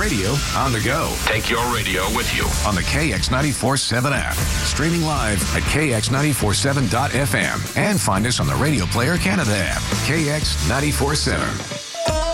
Radio on the go. Take your radio with you on the KX947 app. Streaming live at KX947.FM. And find us on the Radio Player Canada app. KX947.